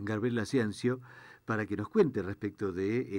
Gabriela Ciancio, para que nos cuente respecto de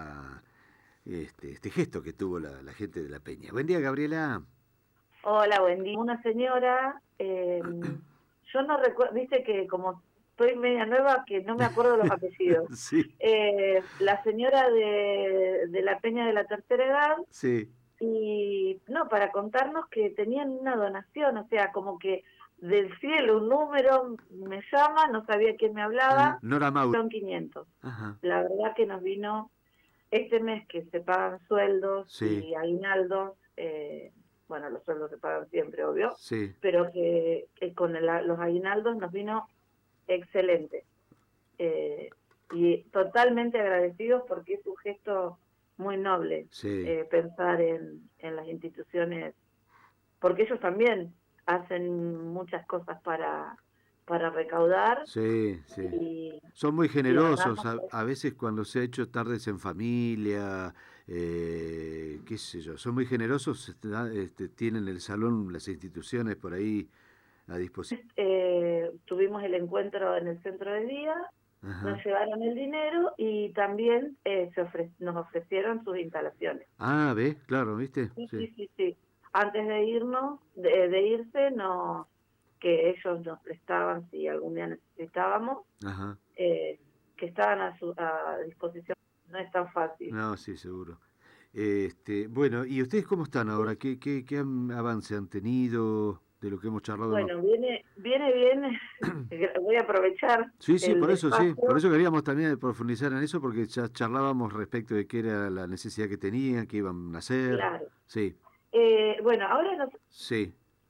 este gesto que tuvo la gente de la Peña. Buen día, Gabriela. Hola, buen día. Una señora, yo no recuerdo, viste que como estoy media nueva, que no me acuerdo los apellidos. Sí, La señora de la Peña de la Tercera Edad, sí. y no, para contarnos que tenían una donación, o sea, como que del cielo un número me llama, no sabía quién me hablaba, Nora Mauro. son 500. Ajá, La verdad que nos vino este mes que se pagan sueldos sí, y aguinaldos, bueno, los sueldos se pagan siempre, obvio, sí. pero que con los aguinaldos nos vino excelente. Eh, y totalmente agradecidos porque es un gesto muy noble Sí, pensar en las instituciones, porque ellos también hacen muchas cosas para recaudar sí, sí. y, Son muy y generosos, donarnos. a veces cuando se ha hecho tardes en familia, qué sé yo, son muy generosos, tienen el salón, las instituciones por ahí a disposición. Tuvimos el encuentro en el centro de día, Ajá. nos llevaron el dinero y también nos ofrecieron sus instalaciones. Ah, ¿ves? Claro, ¿viste? Sí, Sí. sí, sí, sí. Antes de irnos, de irse, que ellos nos prestaban si algún día necesitábamos, Ajá. eh, que estaban a disposición. No es tan fácil. No, sí, seguro. Bueno, ¿y ustedes cómo están ahora? ¿Qué avance han tenido de lo que hemos charlado en los... Bueno, viene bien. Voy a aprovechar Sí, sí, el por espacio. eso queríamos también profundizar en eso, porque ya charlábamos respecto de qué era la necesidad que tenían, qué iban a hacer. Claro. Sí, Bueno, ahora sí,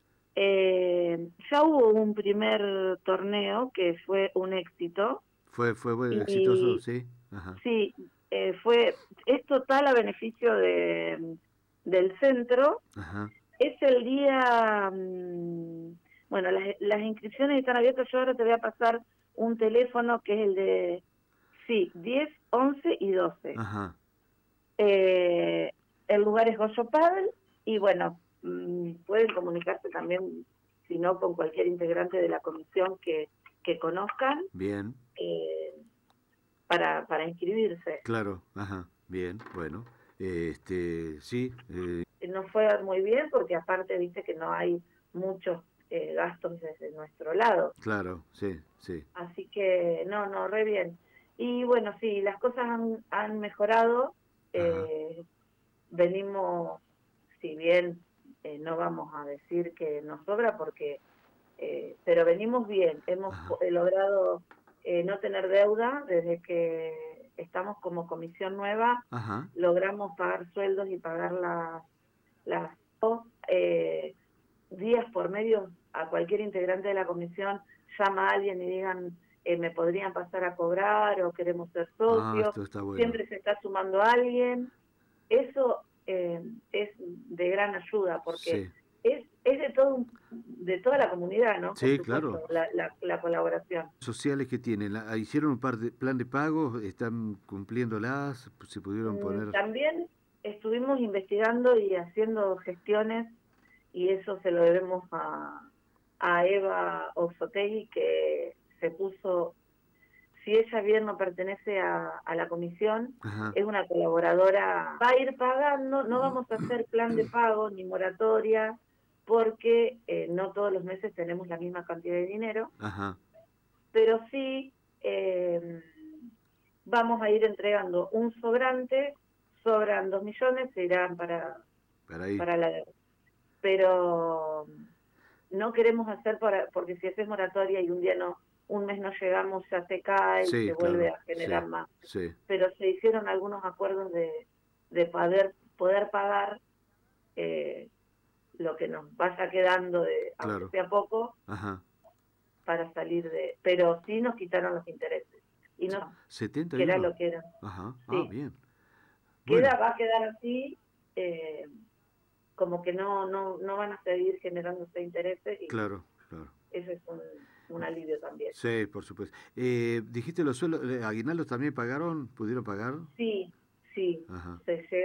ya hubo un primer torneo que fue un éxito fue bueno, exitoso, y sí, ajá, sí, es total a beneficio del centro. ajá, Es el día, bueno, las inscripciones están abiertas. Yo ahora te voy a pasar un teléfono que es el de, sí, 10, 11 y 12. ajá, Eh, el lugar es Goyo Padel y bueno, pueden comunicarse también, si no, con cualquier integrante de la comisión que conozcan bien, eh, para inscribirse. claro, ajá, bien, bueno, sí, Nos fue muy bien porque aparte dice que no hay muchos gastos desde nuestro lado. claro, sí, sí, Así que no, re bien. Y bueno, sí, las cosas han mejorado. ajá, eh, Venimos, si bien no vamos a decir que nos sobra, porque pero venimos bien. Hemos ajá, logrado no tener deuda desde que estamos como comisión nueva. ajá, Logramos pagar sueldos y pagar las eh, días por medio. A cualquier integrante de la comisión llama a alguien y digan me podrían pasar a cobrar o queremos ser ah, socios. esto está bueno, Siempre se está sumando a alguien. Eso es de gran ayuda porque sí, es de de toda la comunidad, ¿no? Por sí, supuesto, claro. la colaboración. Sociales que tienen, hicieron un par de plan de pagos, están cumpliéndolas, se pudieron poner, También estuvimos investigando y haciendo gestiones y eso se lo debemos a Eva Oxotegui, que se puso, si ella bien no pertenece a la comisión, ajá, es una colaboradora, va a ir pagando. No vamos a hacer plan de pago ni moratoria porque no todos los meses tenemos la misma cantidad de dinero, ajá, pero sí eh, vamos a ir entregando un sobrante. Sobran 2 millones, se irán para ahí, para la... Pero no queremos hacer porque si haces moratoria y un día no, un mes no llegamos, ya se cae y sí, se vuelve claro, a sí, generar más. sí, Pero se hicieron algunos acuerdos de poder pagar lo que nos vaya quedando, aunque claro, sea poco, ajá, para salir de... Pero sí nos quitaron los intereses. Y no, que era 71, lo que era. ajá, ah, Sí, bien, bueno, va a quedar así, como que no van a seguir generándose intereses y claro, claro, eso es un alivio también. sí, por supuesto. Dijiste los sueldos, aguinaldos también pagaron, pudieron pagar, Sí, sí, ajá. se llega